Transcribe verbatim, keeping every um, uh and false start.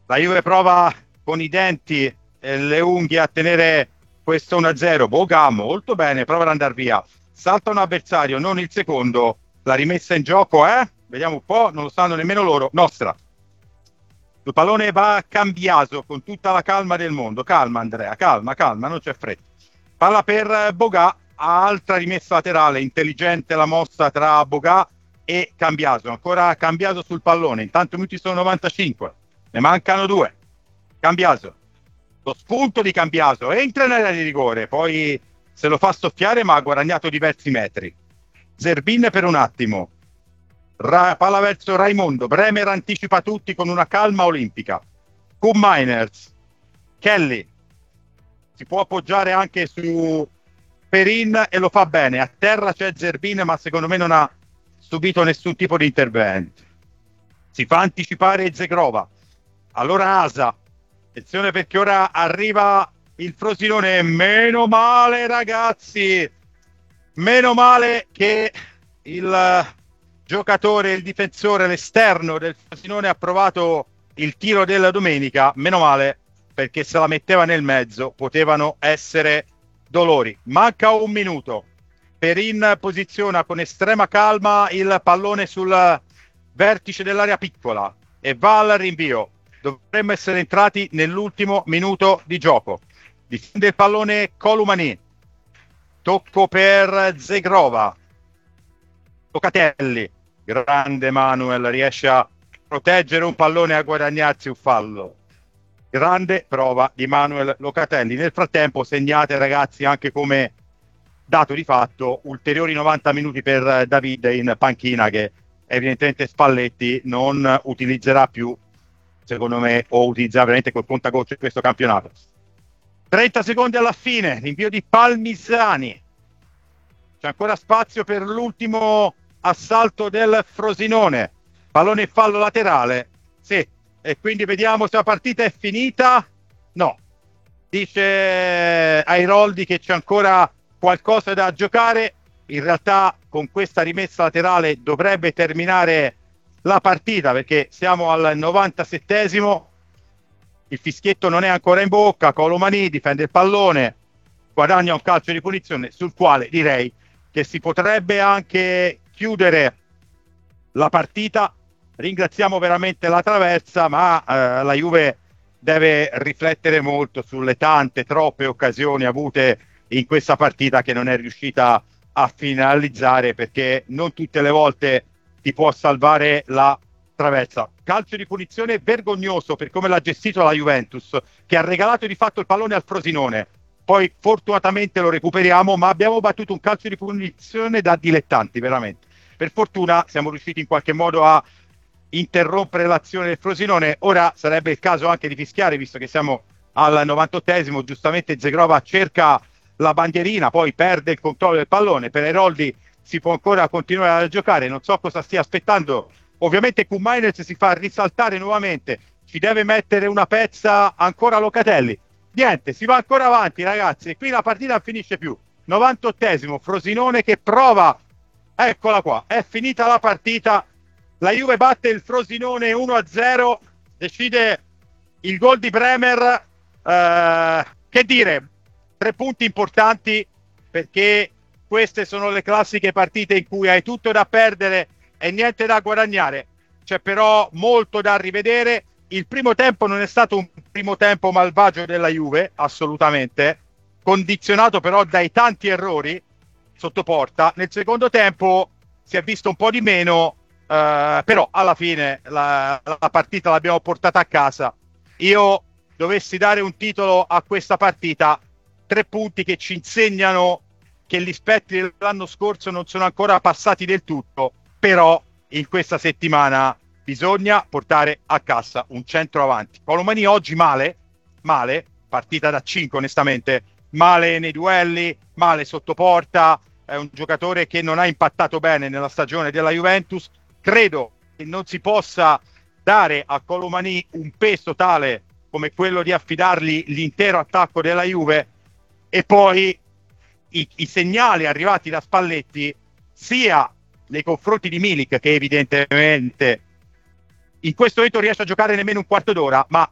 La Juve prova con i denti e le unghie a tenere questo uno a zero. Boga molto bene, prova ad andare via. Salta un avversario, non il secondo. La rimessa in gioco è, vediamo un po', non lo sanno nemmeno loro, nostra. Il pallone va a Cambiaso con tutta la calma del mondo. Calma Andrea, calma, calma, non c'è fretta. Palla per Boga, altra rimessa laterale, intelligente la mossa tra Boga e Cambiaso. Ancora Cambiaso sul pallone, intanto minuti sono novantacinque, ne mancano due. Cambiaso, lo spunto di Cambiaso, entra nell'area di rigore, poi se lo fa soffiare ma ha guadagnato diversi metri. Zerbin per un attimo. Ra- palla verso Raimondo, Bremer anticipa tutti con una calma olimpica. Koop Meiners, Kelly si può appoggiare anche su Perin e lo fa bene. A terra c'è Zerbin, ma secondo me non ha subito nessun tipo di intervento. Si fa anticipare Zegrova. Allora Asa, attenzione perché ora arriva il Frosinone. Meno male ragazzi, meno male che il giocatore, il difensore, l'esterno del Frosinone ha provato il tiro della domenica. Meno male, perché se la metteva nel mezzo potevano essere dolori. Manca un minuto. Perin posiziona con estrema calma il pallone sul vertice dell'area piccola e va al rinvio. Dovremmo essere entrati nell'ultimo minuto di gioco. Difende il pallone Columani. Tocco per Zegrova. Locatelli, grande Manuel, riesce a proteggere un pallone e a guadagnarsi un fallo. Grande prova di Manuel Locatelli. Nel frattempo segnate ragazzi anche come dato di fatto ulteriori novanta minuti per David in panchina, che evidentemente Spalletti non utilizzerà più, secondo me, o utilizzerà veramente col contagocce in questo campionato. trenta secondi alla fine, l'invio di Palmisani. C'è ancora spazio per l'ultimo assalto del Frosinone. Pallone in fallo laterale. Sì, e quindi vediamo se la partita è finita. No. Dice Airoldi che c'è ancora qualcosa da giocare. In realtà con questa rimessa laterale dovrebbe terminare la partita, perché siamo al novantasettesimo. Il fischietto non è ancora in bocca. Colomani difende il pallone, guadagna un calcio di punizione sul quale direi che si potrebbe anche chiudere la partita. Ringraziamo veramente la traversa, ma eh, la Juve deve riflettere molto sulle tante, troppe occasioni avute in questa partita che non è riuscita a finalizzare, perché non tutte le volte ti può salvare la traversa. Calcio di punizione vergognoso per come l'ha gestito la Juventus, che ha regalato di fatto il pallone al Frosinone. Poi fortunatamente lo recuperiamo, ma abbiamo battuto un calcio di punizione da dilettanti, veramente. Per fortuna siamo riusciti in qualche modo a interrompere l'azione del Frosinone. Ora sarebbe il caso anche di fischiare, visto che siamo al novantottesimo. Giustamente Zegrova cerca la bandierina, poi perde il controllo del pallone. Per Airoldi si può ancora continuare a giocare, non so cosa stia aspettando. Ovviamente Koop Meiners si fa risaltare nuovamente, ci deve mettere una pezza ancora Locatelli. Niente, si va ancora avanti ragazzi, e qui la partita non finisce più. novantottesimo, Frosinone che prova, eccola qua, è finita la partita, la Juve batte il Frosinone uno a zero, decide il gol di Bremer. Eh, che dire, tre punti importanti, perché queste sono le classiche partite in cui hai tutto da perdere e niente da guadagnare. C'è però molto da rivedere. Il primo tempo non è stato un primo tempo malvagio della Juve, assolutamente, condizionato però dai tanti errori sotto porta. Nel secondo tempo si è visto un po' di meno, eh, però alla fine la, la partita l'abbiamo portata a casa. Io dovessi dare un titolo a questa partita, tre punti che ci insegnano che gli spettri dell'anno scorso non sono ancora passati del tutto, però in questa settimana bisogna portare a casa un centro avanti. Colomani oggi male, male, partita da cinque onestamente, male nei duelli, male sotto porta, è un giocatore che non ha impattato bene nella stagione della Juventus. Credo che non si possa dare a Colomani un peso tale come quello di affidargli l'intero attacco della Juve, e poi i, i segnali arrivati da Spalletti sia nei confronti di Milik, che evidentemente in questo momento riesce a giocare nemmeno un quarto d'ora, ma